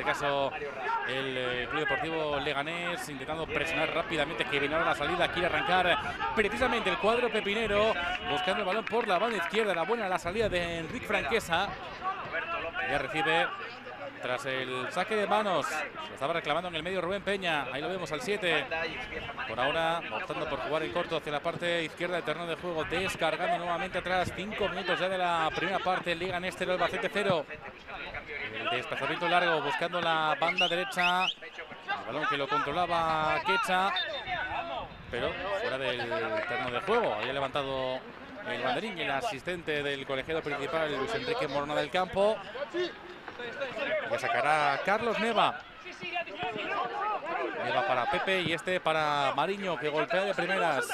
este caso el Club Deportivo Leganés, intentando presionar rápidamente, que viene ahora la salida, quiere arrancar precisamente el cuadro pepinero, buscando el balón por la banda izquierda, la buena la salida de Enric Franquesa, ya recibe tras el saque de manos, lo estaba reclamando en el medio Rubén Peña, ahí lo vemos al 7, por ahora optando por jugar en corto hacia la parte izquierda del terreno de juego, descargando nuevamente atrás, 5 minutos ya de la primera parte, Leganés 0, Albacete 0, el desplazamiento largo buscando la banda derecha, el balón que lo controlaba Quecha, pero fuera del terreno de juego, había levantado el banderín y el asistente del colegiado principal, Luis Enrique Morona del Campo. Ya sacará Carlos Neva. Neva para Pepe y este para Mariño, que golpea de primeras.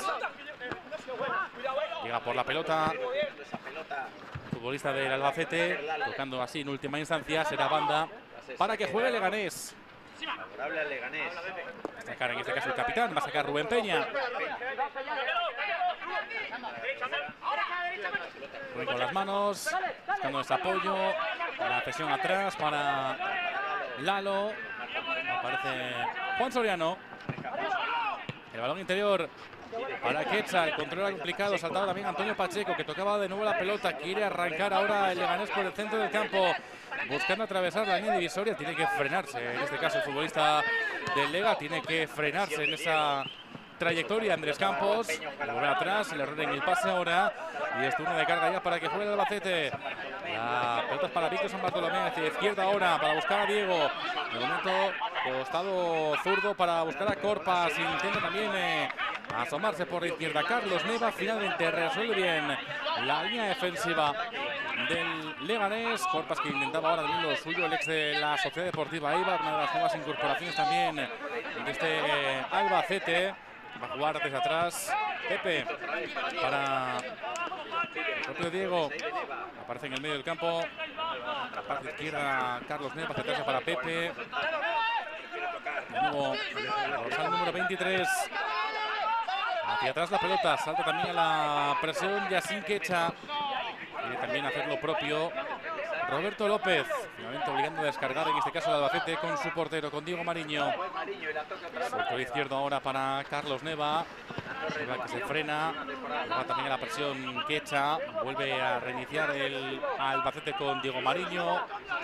Llega por la pelota. Futbolista del Albacete, tocando así en última instancia. Será banda para que juegue Leganés. Favorable al Leganés. Va a sacar en este caso el capitán, va a sacar Rubén Peña. Rubén con las manos, buscando ese apoyo. La cesión atrás para Lalo. Aparece Juan Soriano. El balón interior para Quecha. El control era complicado. Saltaba también Antonio Pacheco, que tocaba de nuevo la pelota. Quiere arrancar ahora el Leganés por el centro del campo, buscando atravesar la línea divisoria. Tiene que frenarse. En este caso el futbolista del Lega tiene que frenarse en esa trayectoria. Andrés Campos, volver atrás, el error en el pase ahora. Y es turno de carga ya para que juegue el Albacete. La pelota es para Víctor San Bartolomé, hacia izquierda ahora para buscar a Diego. De momento, costado zurdo para buscar a Corpas. Intenta también asomarse por la izquierda. Carlos Neva finalmente resuelve bien la línea defensiva del Leganés. Corpas, que intentaba ahora también lo suyo, el ex de la Sociedad Deportiva Eibar, una de las nuevas incorporaciones también de este Albacete. Va a jugar desde atrás Pepe para el propio Diego. Aparece en el medio del campo. La parte izquierda Carlos Neva, hacia atrás para Pepe. De nuevo el número 23. Hacia atrás la pelota, salta también a la presión Yacine Quecha. Quiere también hacer lo propio Roberto López, finalmente obligando a descargar en este caso el Albacete con su portero, con Diego Mariño. Sector izquierdo ahora para Carlos Neva. Neva que se frena, va también a la presión Quecha, vuelve a reiniciar el Albacete con Diego Mariño.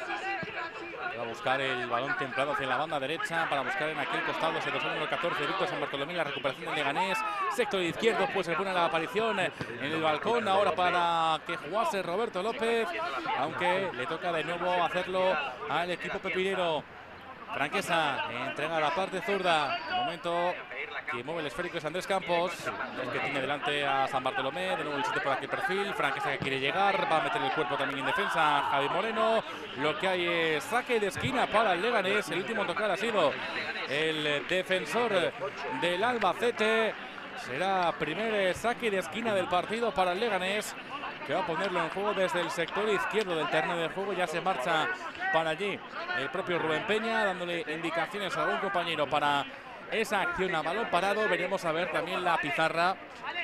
Va a buscar el balón templado hacia la banda derecha para buscar en aquel costado ese dorsal número 14, Víctor San Bartolomé, la recuperación del Leganés. Sector izquierdo, pues se pone la aparición en el balcón ahora para que jugase Roberto López, aunque le toca de nuevo hacerlo al equipo pepinero. Franquesa entrega la parte zurda. De momento que mueve el esférico es Andrés Campos, es que tiene delante a San Bartolomé. De nuevo el 7 por aquí perfil. Franquesa que quiere llegar, va a meter el cuerpo también en defensa Javi Moreno. Lo que hay es saque de esquina para el Leganés. El último tocar ha sido el defensor del Albacete. Será primer saque de esquina del partido para el Leganés, que va a ponerlo en juego desde el sector izquierdo del terreno de juego. Ya se marcha para allí el propio Rubén Peña, dándole indicaciones a algún compañero para esa acción a balón parado. Veremos a ver también la pizarra.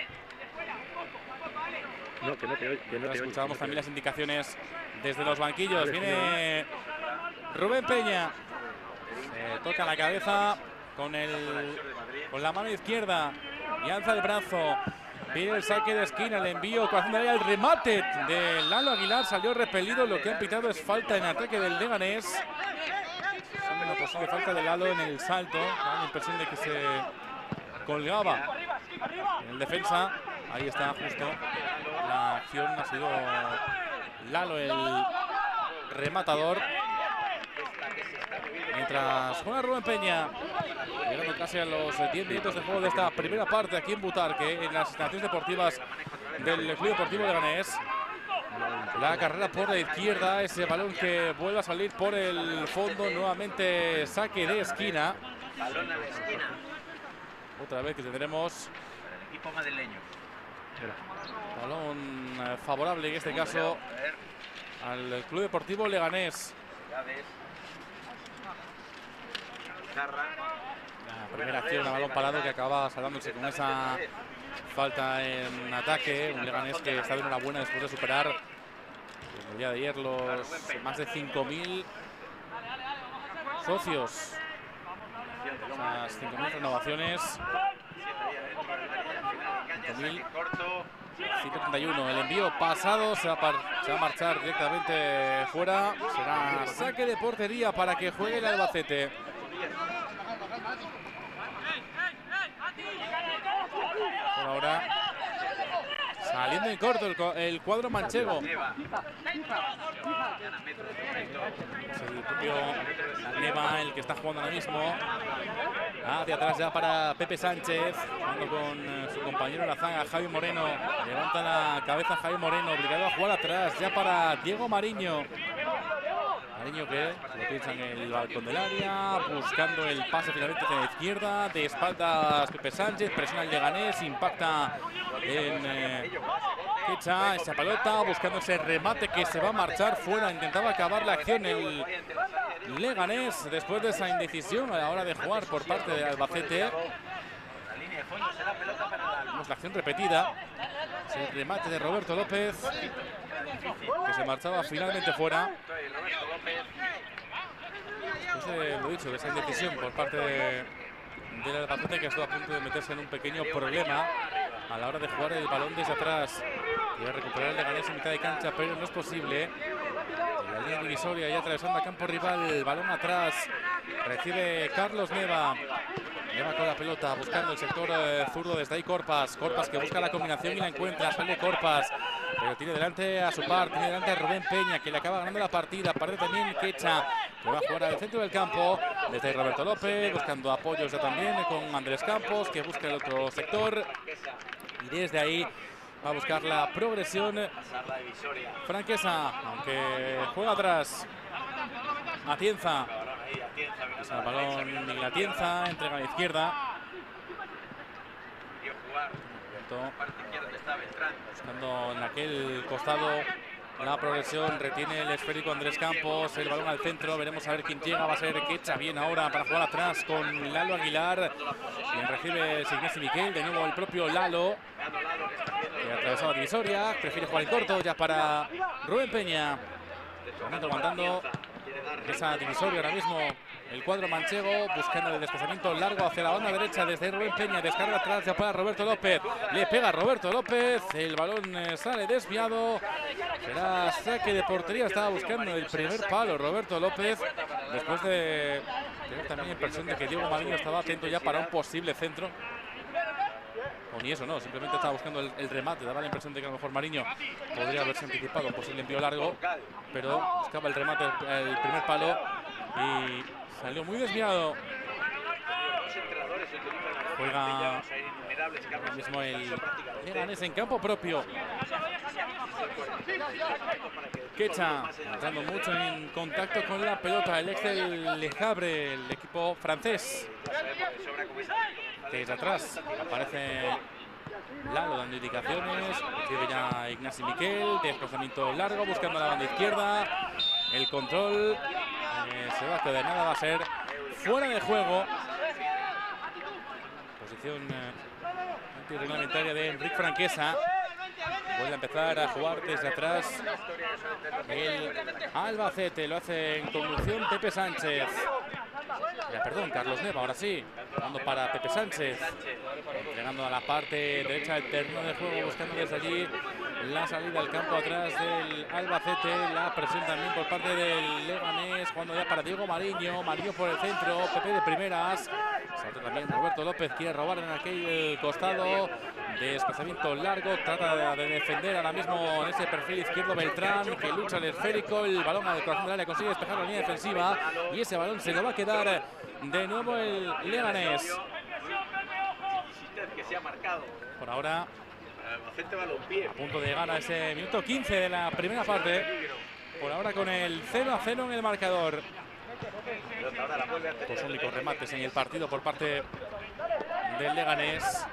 Escuchábamos también las indicaciones desde los banquillos. Viene Rubén Peña, toca la cabeza con la mano izquierda y alza el brazo. Viene el saque de esquina, el envío, corazón de área, el remate de Lalo Aguilar salió repelido. Lo que han pitado es falta en ataque del Leganés. Una posible falta de Lalo en el salto. Da la impresión de que se colgaba en el defensa. Ahí está justo la acción. Ha sido Lalo el rematador. Mientras juega Rubén Peña, llegando casi a los 10 minutos de juego de esta primera parte aquí en Butarque, en las instalaciones deportivas del Club Deportivo Leganés. La carrera por la izquierda, ese balón que vuelve a salir por el fondo, nuevamente saque de esquina. Otra vez que tendremos el equipo madrileño. Balón favorable en este caso al Club Deportivo Leganés. La primera acción a balón parado que acaba saldándose con esa falta en ataque. Un Leganés que está de enhorabuena después de superar en el día de ayer los más de 5.000 socios. Esas 5.000 renovaciones. 5.131. El envío pasado se va a marchar directamente fuera. Será saque de portería para que juegue el Albacete. Por ahora saliendo en corto el cuadro manchego. Es el propio Neva el que está jugando ahora mismo. Hacia atrás ya para Pepe Sánchez, jugando con su compañero en la zaga, Javi Moreno. Levanta la cabeza Javi Moreno, obligado a jugar atrás ya para Diego Mariño. Mariño que lo piensa en el balcón del área, buscando el pase finalmente hacia la izquierda, de espaldas Pepe Sánchez, presiona el Leganés, impacta en Quecha, esa pelota, buscando ese remate que se va a marchar fuera. Intentaba acabar la acción el Leganés después de esa indecisión a la hora de jugar por parte de Albacete. Vemos la acción repetida, ese remate de Roberto López que se marchaba finalmente fuera. Lo dicho, de esa indecisión por parte del Albacete, que estuvo a punto de meterse en un pequeño problema a la hora de jugar el balón desde atrás. Quiere recuperar el Leganés en mitad de cancha, pero no es posible. La línea divisoria ya atravesando a campo rival, el balón atrás. Recibe Carlos Neva. Neva con la pelota, buscando el sector zurdo desde ahí Corpas. Corpas que busca la combinación y la encuentra. Sale Corpas, pero tiene delante a su par, tiene delante a Rubén Peña, que le acaba ganando la partida. Parece también Quecha, que va a jugar al centro del campo. Desde ahí Roberto López, buscando apoyos ya también con Andrés Campos, que busca el otro sector. Y desde ahí va a buscar la progresión franquesa, aunque juega atrás Atienza. Pisa el balón de Atienza, entrega a la izquierda. Buscando en aquel costado la progresión, retiene el esférico Andrés Campos, el balón al centro, veremos a ver quién llega, va a ser Quecha, bien ahora para jugar atrás con Lalo Aguilar, quien recibe Ignasi Miquel, de nuevo el propio Lalo, que ha atravesado la divisoria, prefiere jugar en corto ya para Rubén Peña, aguantando esa divisoria ahora mismo el cuadro manchego, buscando el desplazamiento largo hacia la banda derecha desde Rubén Peña, descarga atrás ya para Roberto López, le pega Roberto López, el balón sale desviado, será saque de portería. Estaba buscando el primer palo Roberto López, después de tener también la impresión de que Diego Mariño estaba atento ya para un posible centro. O ni eso, no, simplemente estaba buscando el remate. Daba la impresión de que a lo mejor Mariño podría haberse anticipado un posible envío largo, pero buscaba el remate, el primer palo, y salió muy desviado. Juega ahora mismo el Leganés en campo propio. Quecha entrando mucho en contacto con la pelota, el ex del Le Havre, el equipo francés. Desde atrás aparece Lalo dando indicaciones, recibe ya Ignasi Miquel, desplazamiento largo buscando la banda izquierda, el control se va a quedar, nada, va a ser fuera de juego. Posición antirreglamentaria de Enric Franquesa. Vuelve a empezar a jugar desde atrás el Albacete, lo hace en conducción Pepe Sánchez. Perdón, Carlos Neva, ahora sí, jugando para Pepe Sánchez, llegando a la parte derecha del terreno de juego, buscando desde allí la salida al campo atrás del Albacete, la presión también por parte del Leganés, jugando ya para Diego Mariño, Mariño por el centro, Pepe de primeras, salta también Roberto López, quiere robar en aquel costado, desplazamiento largo, trata de defender ahora mismo en ese perfil izquierdo Beltrán, que lucha el esférico, el balón al corazón del área, consigue despejar la línea defensiva, y ese balón se lo va a quedar de nuevo el Leganés. Por ahora a punto de llegar a ese minuto 15 de la primera parte. Por ahora con el 0-0 en el marcador. Dos únicos remates en el partido por parte del Leganés.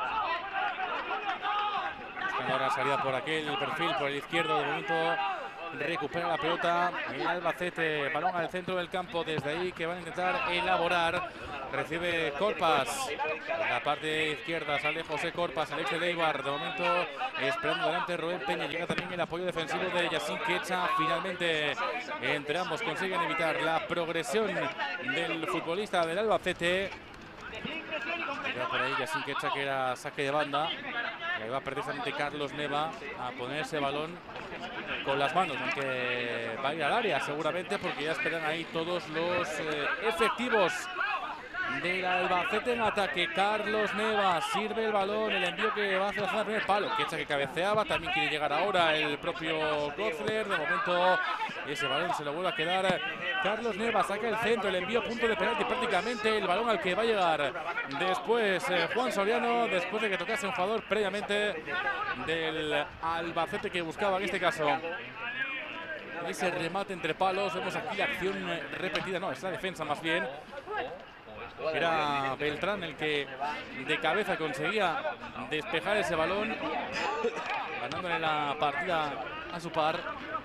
Buscando ahora salida por aquel perfil, por el izquierdo. De momento recupera la pelota el Albacete, balón al centro del campo, desde ahí que van a intentar elaborar. Recibe Corpas, en la parte izquierda sale José Corpas, Alex de Eibar, de momento esperando delante Rubén Peña, llega también el apoyo defensivo de Yacine Quecha. Finalmente entre ambos consiguen evitar la progresión del futbolista del Albacete. Queda por ahí Yacine Quecha, que era saque de banda. Ahí va precisamente Carlos Neva a poner ese balón con las manos, aunque va a ir al área seguramente, porque ya esperan ahí todos los efectivos del Albacete en ataque. Carlos Neva sirve el balón, el envío que va hacia la zona del primer palo. Quecha que cabeceaba, también quiere llegar ahora el propio Gozler. De momento ese balón se lo vuelve a quedar Carlos Neva, saca el centro, el envío a punto de penalti prácticamente, el balón al que va a llegar después Juan Soriano, después de que tocase un jugador previamente del Albacete que buscaba en este caso ese remate entre palos. Vemos aquí la acción repetida, no, es la defensa más bien. Era Beltrán el que de cabeza conseguía despejar ese balón, ganándole la partida a su par.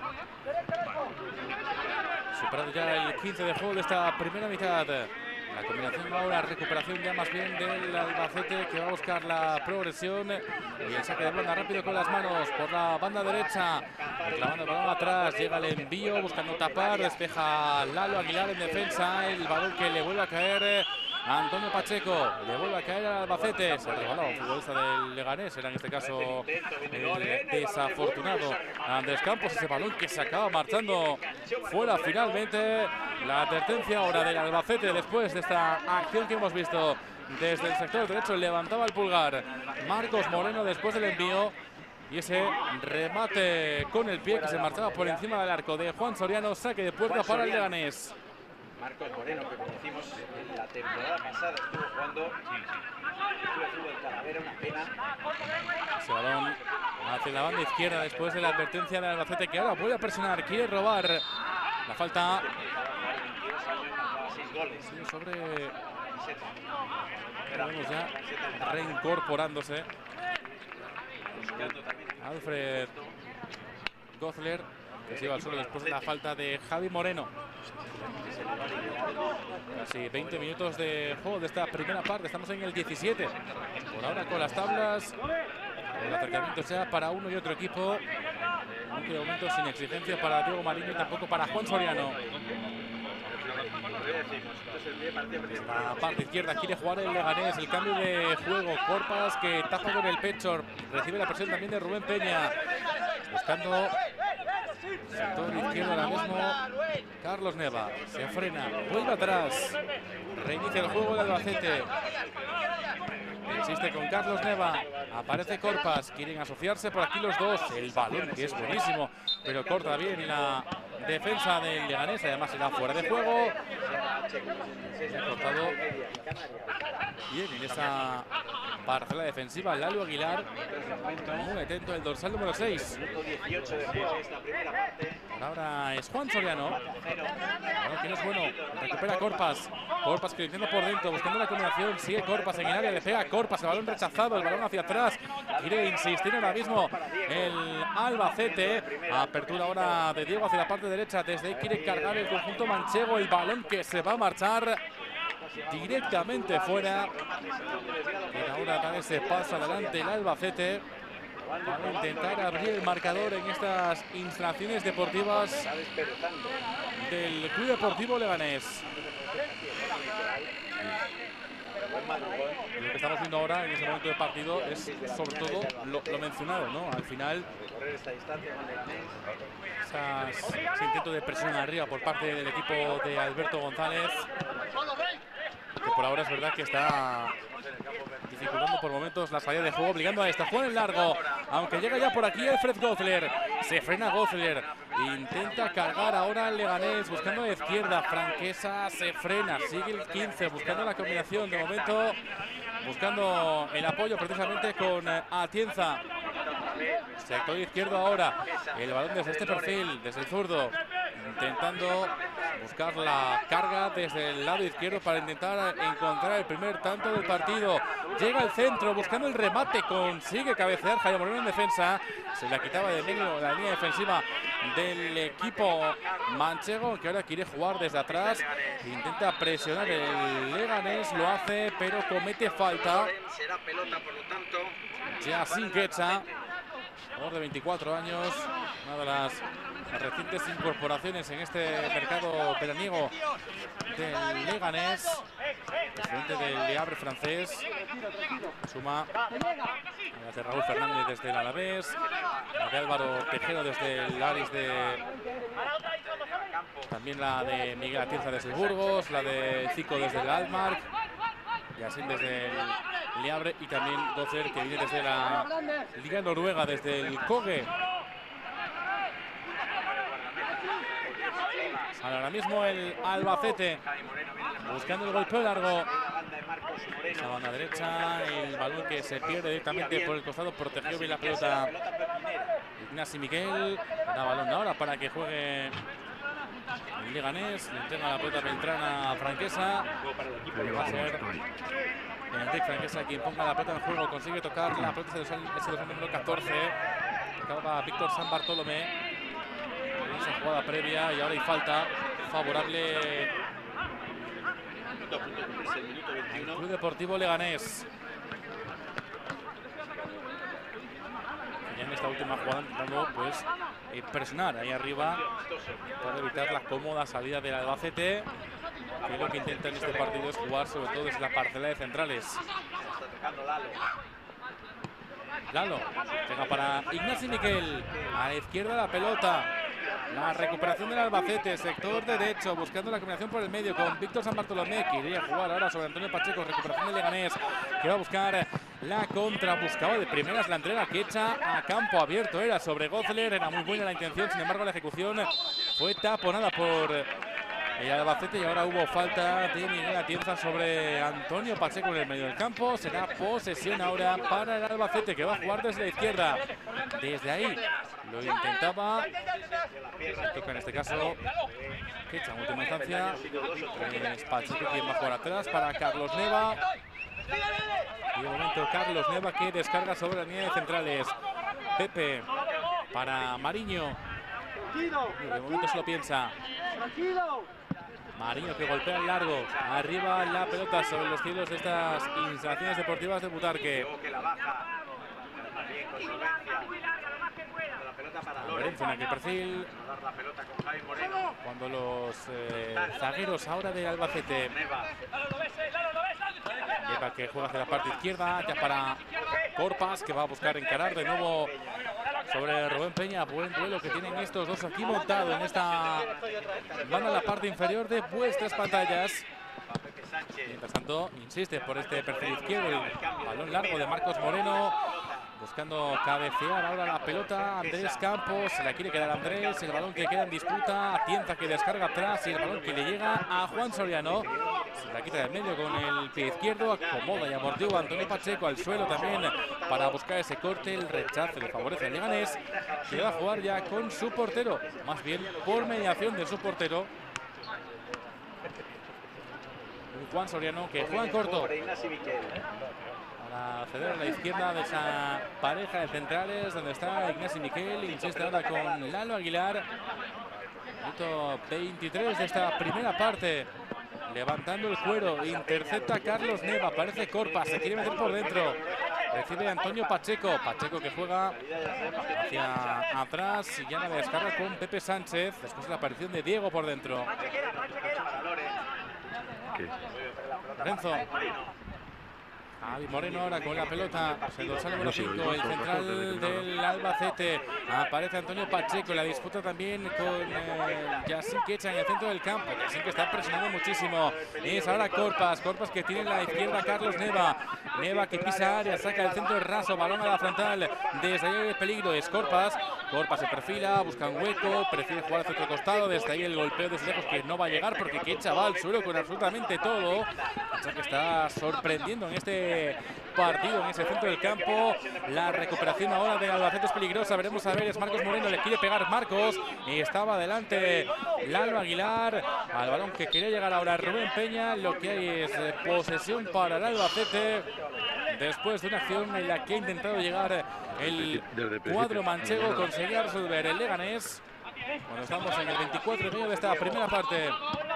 Superado ya el 15 de juego de esta primera mitad. La combinación ahora, recuperación ya más bien del Albacete, que va a buscar la progresión. Y el saque de banda rápido con las manos por la banda derecha. Reclamando el balón atrás, llega el envío, buscando tapar, despeja Lalo Aguilar en defensa. El balón que le vuelve a caer a Antonio Pacheco, le vuelve a caer al Albacete. Se regaló un futbolista del Leganés, era en este caso el desafortunado Andrés Campos. Ese balón que se acaba marchando fuera finalmente. La advertencia ahora del Albacete después de esta acción que hemos visto desde el sector derecho. Levantaba el pulgar Marcos Moreno después del envío. Y ese remate con el pie que se marchaba por encima del arco de Juan Soriano. Saque de puerta para el Leganés. Marcos Moreno, que conocimos en la temporada pasada, estuvo jugando el fútbol Talavera, una pena. Ese balón hacia la banda izquierda después de la advertencia del Albacete, que ahora vuelve a presionar, quiere robar. La falta 6 goles. Sí, sobre... Vemos ya reincorporándose Alfred Gozler, que se iba al suelo después de la falta de Javi Moreno. Casi 20 minutos de juego de esta primera parte, estamos en el 17. Por ahora con las tablas, el acercamiento sea para uno y otro equipo. Aunque de momento sin exigencia para Diego Mariño y tampoco para Juan Soriano. La parte izquierda quiere jugar el Leganés, el cambio de juego. Corpas que tapa con el pecho, recibe la presión también de Rubén Peña. Buscando sector izquierdo ahora mismo Carlos Neva, se frena, vuelve atrás, reinicia el juego del Albacete. Insiste con Carlos Neva, aparece Corpas, quieren asociarse por aquí los dos. El balón que es buenísimo, pero corta bien la defensa del Leganés, además será fuera de juego. Ha cortado bien en esa parcela defensiva Lalo Aguilar, muy atento el dorsal número 6. Ahora es Juan Soriano, que no es bueno, recupera Corpas. Corpas que lo intenta por dentro, buscando la combinación, sigue Corpas en el área, le pega a Corpas, el balón rechazado, el balón hacia atrás, quiere insistir ahora mismo el Albacete. Apertura ahora de Diego hacia la parte derecha, desde ahí quiere cargar el conjunto manchego, el balón que se va a marchar directamente fuera. Y ahora también se pasa adelante el Albacete para intentar abrir el marcador en estas instalaciones deportivas del Club Deportivo Leganés. Lo que estamos viendo ahora en ese momento de partido es sobre todo lo mencionado, ¿no? Al final, ese intento de presión arriba por parte del equipo de Alberto González, que por ahora es verdad que está dificultando por momentos la salida de juego, obligando a esta Juan en largo, aunque llega ya por aquí Alfred Gozler. Se frena Gozler, intenta cargar ahora el Leganés, buscando a la izquierda, Franquesa se frena, sigue el 15, buscando la combinación, de momento buscando el apoyo precisamente con Atienza. Sector izquierdo ahora, el balón desde este perfil, desde el zurdo, intentando buscar la carga desde el lado izquierdo para intentar encontrar el primer tanto del partido. Llega al centro buscando el remate, consigue cabecear Jaime Moreno en defensa, se la quitaba de medio la línea defensiva del equipo manchego, que ahora quiere jugar desde atrás. Intenta presionar el Leganés, lo hace, pero comete falta. Será pelota, por lo tanto. Yasin Quecha, jugador de 24 años, una de las recientes incorporaciones en este mercado veraniego del Leganés, presidente del Le Havre francés. Suma la de Raúl Fernández desde el Alavés, la de Álvaro Tejero desde el Aris de... También la de Miguel Atienza desde el Burgos, la de Zico desde el Almark, Yasin desde el Le Havre y también Dozer, que viene desde la Liga Noruega, desde el Koge. Ahora mismo el Albacete buscando el golpeo largo. La banda derecha, el balón que se pierde directamente por el costado, protegió bien la pelota Ignasi Miquel. Da balón ahora para que juegue el Leganés. Le entrega la pelota Beltrán a Franquesa. Va a ser Enrique Franquesa quien ponga la pelota en juego. Consigue tocar la pelota, ese dorsal número 14. Tocaba Víctor San Bartolomé. Esa jugada previa y ahora hay falta favorable al Club Deportivo Leganés. Ya en esta última jugada intentando pues presionar ahí arriba para evitar la cómoda salida del Albacete, que lo que intenta en este partido es jugar sobre todo desde la parcela de centrales. Lalo, llega para Ignasi Miquel, a la izquierda la pelota. La recuperación del Albacete, sector derecho, buscando la combinación por el medio con Víctor San Bartolomé, que iría a jugar ahora sobre Antonio Pacheco. Recuperación del Leganés, que va a buscar la contra. Buscaba de primeras la entrega Quecha a campo abierto, era sobre Gozler, era muy buena la intención, sin embargo la ejecución fue taponada por el Albacete y ahora hubo falta de Miguel Atienza sobre Antonio Pacheco en el medio del campo. Será posesión ahora para el Albacete, que va a jugar desde la izquierda. Desde ahí lo intentaba, toca en este caso Quecha en última instancia. Es Pacheco quien va a jugar atrás para Carlos Neva. Y de momento Carlos Neva que descarga sobre la línea de centrales. Pepe para Mariño. Y de momento se lo piensa. Mariño que golpea el largo. Arriba la pelota sobre los cielos de estas instalaciones deportivas de Butarque. Lorenzo en aquel perfil. Cuando los zagueros ahora de Albacete. Lleva que juega hacia la parte izquierda. Ya para Corpas, que va a buscar encarar de nuevo sobre Rubén Peña. Buen duelo que tienen estos dos aquí montado en esta banda en la parte inferior de vuestras pantallas. Mientras tanto, insiste por este perfil izquierdo el balón largo de Marcos Moreno, buscando cabecear ahora la pelota. Andrés Campos, se la quiere quedar Andrés, el balón que queda en disputa. Atienza que descarga atrás y el balón que le llega a Juan Soriano. Se la quita del medio con el pie izquierdo, acomoda y amortigua Antonio Pacheco al suelo también para buscar ese corte. El rechazo le favorece al Leganés, que va a jugar ya con su portero, más bien por mediación de su portero. Juan Soriano que juega en corto para ceder a la izquierda de esa pareja de centrales donde está Ignasi Miquel. Insiste ahora con Lalo Aguilar. Minuto 23 de esta primera parte. Levantando el cuero, intercepta Carlos Neva, aparece Corpas, se quiere meter por dentro. Recibe Antonio Pacheco, Pacheco que juega hacia atrás y ya la descarga con Pepe Sánchez, después de la aparición de Diego por dentro. Lorenzo. Javi Moreno ahora con la pelota, el dorsal número 5, el central del Albacete. Aparece Antonio Pacheco, la disputa también con Yasin Quecha en el centro del campo. Yasin que está presionando muchísimo. Es ahora Corpas, Corpas que tiene en la izquierda Carlos Neva. Neva que pisa área, saca el centro raso, balón a la frontal. Desde ahí el peligro es Corpas. Corpas se perfila, busca un hueco, prefiere jugar hacia otro costado. Desde ahí el golpeo desde lejos que no va a llegar porque Quecha va al suelo con absolutamente todo. Quecha que está sorprendiendo en este partido en ese centro del campo. La recuperación ahora de Albacete es peligrosa. Veremos a ver, es Marcos Moreno, le quiere pegar Marcos y estaba adelante Lalo Aguilar al balón que quería llegar ahora Rubén Peña. Lo que hay es posesión para el Albacete después de una acción en la que ha intentado llegar el cuadro manchego, conseguir resolver el Leganés. Cuando estamos en el 24,5 de esta primera parte.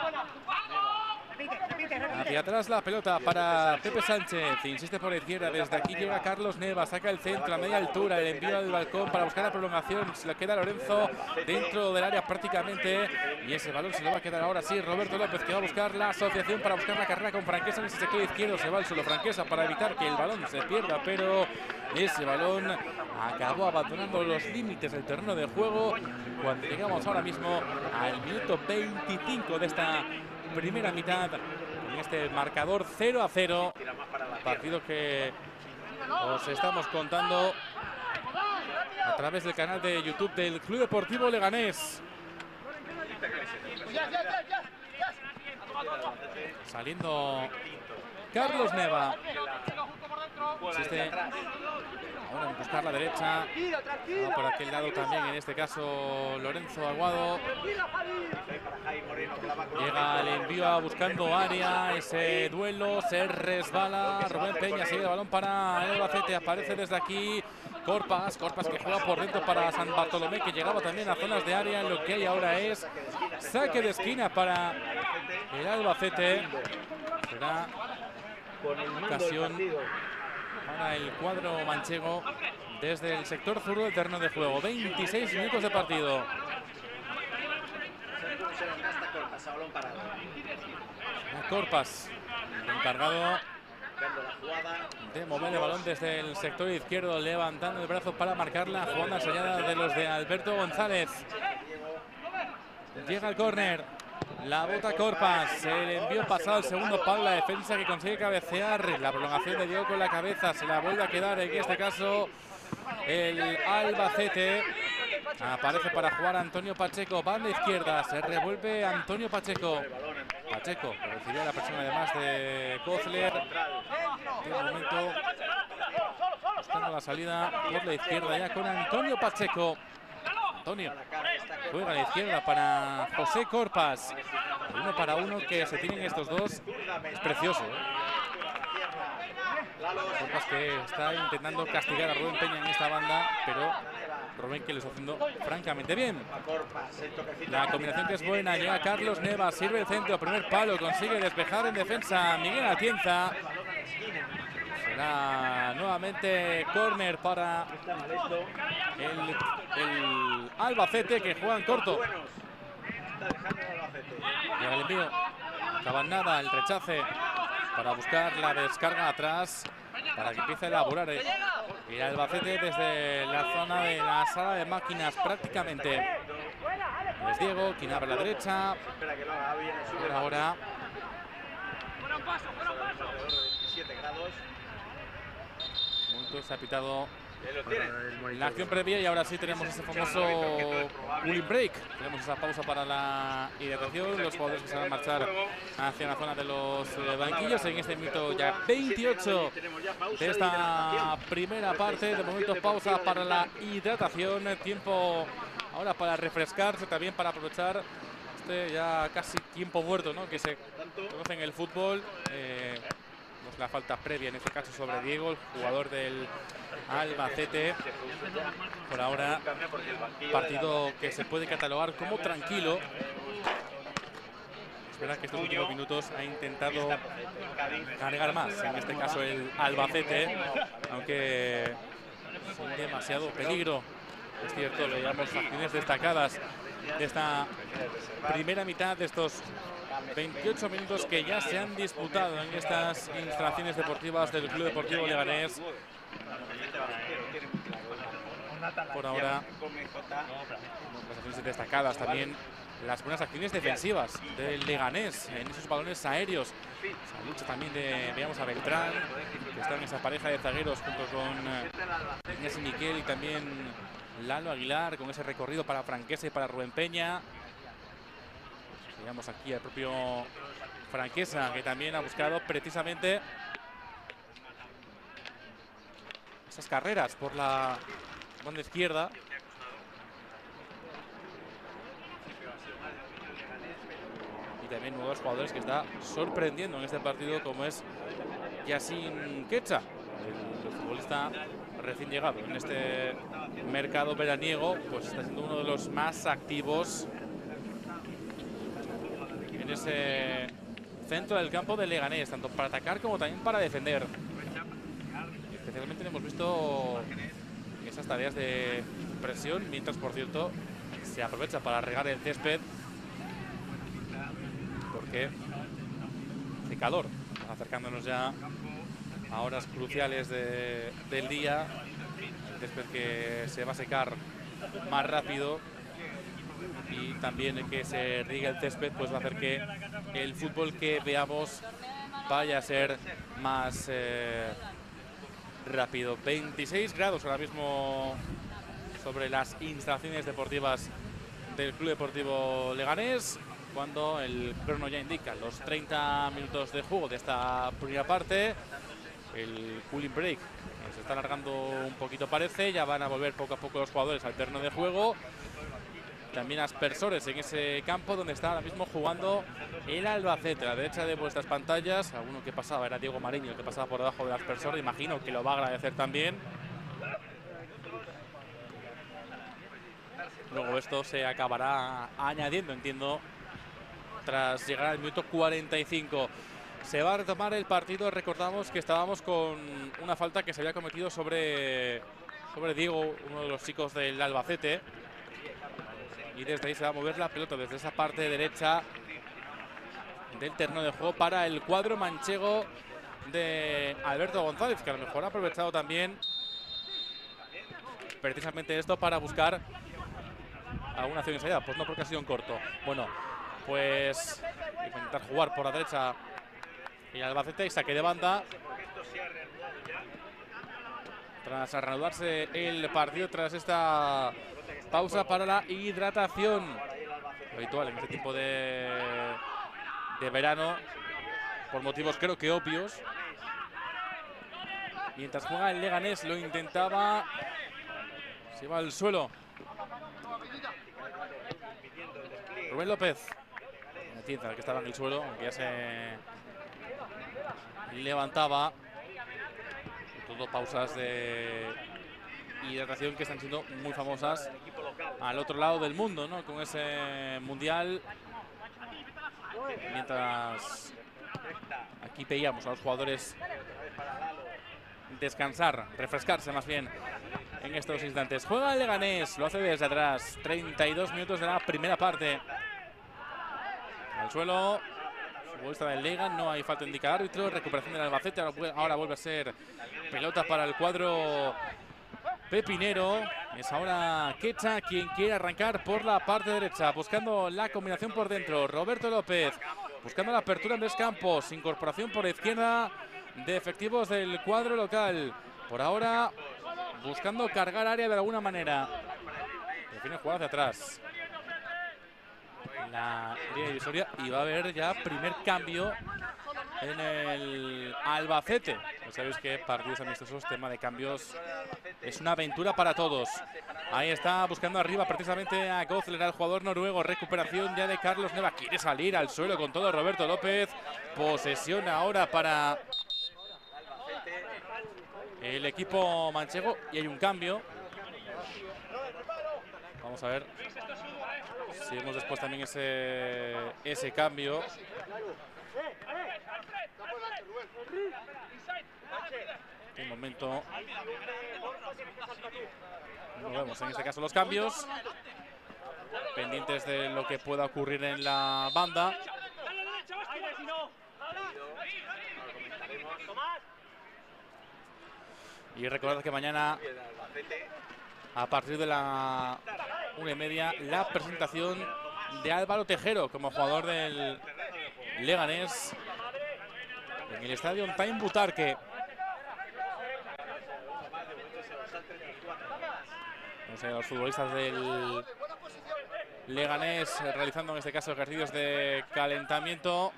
Hacia atrás la pelota para Pepe Sánchez, insiste por la izquierda, desde aquí llega Carlos Neva, saca el centro a media altura, el envío al balcón para buscar la prolongación, se le queda Lorenzo dentro del área prácticamente, y ese balón se lo va a quedar ahora sí Roberto López, que va a buscar la asociación para buscar la carrera con Franquesa en ese sector izquierdo, se va al suelo Franquesa para evitar que el balón se pierda, pero ese balón acabó abandonando los límites del terreno de juego cuando llegamos ahora mismo al minuto 25 de esta primera mitad. En este marcador 0-0, partido que os estamos contando a través del canal de YouTube del Club Deportivo Leganés. Saliendo Carlos Neva. Insiste ahora en buscar la derecha. Por aquel lado también, en este caso, Lorenzo Aguado. Llega el envío buscando área. Ese duelo se resbala. Rubén Peña sigue el balón para el Albacete. Aparece desde aquí Corpas que juega por dentro para San Bartolomé, que llegaba también a zonas de área. Lo que hay ahora es saque de esquina para el Albacete. Será ocasión para el cuadro manchego desde el sector zurdo del terreno de juego. 26 minutos de partido. Corpas, encargado de mover el balón desde el sector izquierdo, levantando el brazo para marcar la jugada ensayada de los de Alberto González. Llega el córner, la bota Corpas, el envío pasado al segundo palo, la defensa que consigue cabecear, la prolongación de Diego con la cabeza, se la vuelve a quedar en este caso el Albacete. Aparece para jugar Antonio Pacheco, banda izquierda, se revuelve Antonio Pacheco, que recibía la presión además de Kozler. En el momento buscando la salida por la izquierda ya con Antonio Pacheco. Antonio juega a la izquierda para José Corpas. El 1 para 1 que se tienen estos dos es precioso, Corpas que está intentando castigar a Rubén Peña en esta banda, pero Rubén que lo está haciendo francamente bien. La combinación que es buena, llega Carlos Neva, sirve el centro, primer palo, consigue despejar en defensa Miguel Atienza. Será nuevamente córner para el Albacete, que juega en corto. Llega el envío, acaba nada, el rechace para buscar la descarga atrás, para que empiece a elaborar el Albacete desde la zona de la sala de máquinas prácticamente. Es Diego quien abre la derecha. Por ahora se ha pitado la acción previa y ahora sí tenemos ese famoso cooling break. Tenemos esa pausa para la hidratación. Los jugadores que se van a marchar hacia la zona de los banquillos en este minuto ya 28 de esta primera parte. De momento pausa para la hidratación. Tiempo ahora para refrescarse, también para aprovechar este ya casi tiempo muerto, ¿no?, que se conoce en el fútbol. La falta previa en este caso sobre Diego, el jugador del Albacete. Por ahora partido que se puede catalogar como tranquilo. Es verdad que estos últimos minutos ha intentado cargar más, en este caso el Albacete, aunque sin demasiado peligro. Es cierto, veíamos acciones destacadas de esta primera mitad, de estos 28 minutos que ya se han disputado en estas instalaciones deportivas del Club Deportivo Leganés. Por ahora, las acciones destacadas también, las buenas acciones defensivas del Leganés en esos balones aéreos. Esa lucha también veíamos a Beltrán, que está en esa pareja de zagueros junto con Inés y Miquel, y también Lalo Aguilar con ese recorrido para Franquesa y para Rubén Peña. Llegamos aquí al propio Franquesa, que también ha buscado precisamente esas carreras por la banda izquierda. Y también nuevos jugadores que está sorprendiendo en este partido, como es Yacine Quecha, el futbolista recién llegado en este mercado veraniego, pues está siendo uno de los más activos en ese centro del campo de Leganés, tanto para atacar como también para defender. Especialmente hemos visto esas tareas de presión, mientras, por cierto, se aprovecha para regar el césped, porque hace calor, acercándonos ya a horas cruciales del día. El césped que se va a secar más rápido, y también que se riegue el césped pues va a hacer que el fútbol que veamos vaya a ser más rápido. 26 grados ahora mismo sobre las instalaciones deportivas del Club Deportivo Leganés, cuando el crono ya indica los 30 minutos de juego de esta primera parte. El cooling break se está alargando un poquito, parece. Ya van a volver poco a poco los jugadores al terreno de juego. También aspersores en ese campo donde está ahora mismo jugando el Albacete. A la derecha de vuestras pantallas, alguno que pasaba era Diego Mariño, el que pasaba por debajo del aspersor. Imagino que lo va a agradecer también. Luego esto se acabará añadiendo, entiendo, tras llegar al minuto 45. Se va a retomar el partido. Recordamos que estábamos con una falta que se había cometido sobre Diego, uno de los chicos del Albacete. Y desde ahí se va a mover la pelota desde esa parte derecha del terreno de juego para el cuadro manchego de Alberto González, que a lo mejor ha aprovechado también precisamente esto para buscar alguna acción de salida. Pues no, porque ha sido un corto. Bueno, pues intentar jugar por la derecha y Albacete, y saque de banda tras reanudarse el partido tras esta pausa para la hidratación, habitual en este tipo de verano, por motivos creo que obvios. Mientras juega el Leganés, lo intentaba, se va al suelo Rubén López, la tienda que estaba en el suelo, aunque ya se levantaba. Todo pausas de hidratación que están siendo muy famosas al otro lado del mundo, ¿no? Con ese mundial. Mientras aquí veíamos a los jugadores descansar, refrescarse más bien en estos instantes. Juega el Leganés, lo hace desde atrás. 32 minutos de la primera parte. Al suelo, futbolista del Lega, no hay falta indicada árbitro. Recuperación del Albacete, ahora vuelve a ser pelota para el cuadro pepinero. Es ahora Quecha quien quiere arrancar por la parte derecha, buscando la combinación por dentro. Roberto López buscando la apertura en Descampos. Incorporación por izquierda de efectivos del cuadro local. Por ahora buscando cargar área de alguna manera. Define jugar hacia atrás la línea divisoria, y va a haber ya primer cambio en el Albacete. Ya sabéis que partidos amistosos, tema de cambios, es una aventura para todos. Ahí está buscando arriba precisamente a Gozler, el jugador noruego. Recuperación ya de Carlos Neva. Quiere salir al suelo con todo Roberto López. Posesión ahora para el equipo manchego, y hay un cambio. Vamos a ver si vemos después también ese cambio. Un momento. No vemos en este caso los cambios. Pendientes de lo que pueda ocurrir en la banda. Y recordad que mañana, a partir de la 1:30, la presentación de Álvaro Tejero como jugador del Leganés en el estadio Time Butarque. No sé, los futbolistas del Leganés realizando en este caso ejercicios de calentamiento.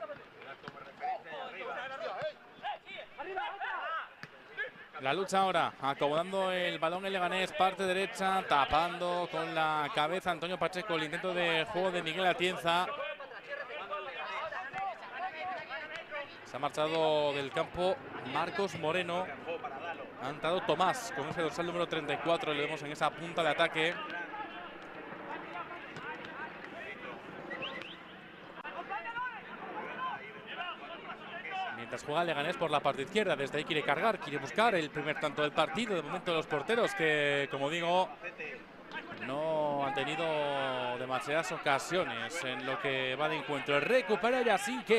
La lucha ahora, acomodando el balón el Leganés, parte derecha, tapando con la cabeza Antonio Pacheco el intento de juego de Miguel Atienza. Se ha marchado del campo Marcos Moreno. Ha entrado Tomás con ese dorsal número 34. Le vemos en esa punta de ataque. Mientras juega Leganés por la parte izquierda. Desde ahí quiere cargar, quiere buscar el primer tanto del partido. De momento los porteros que, como digo, no han tenido demasiadas ocasiones en lo que va de encuentro. Recupera Yasin, que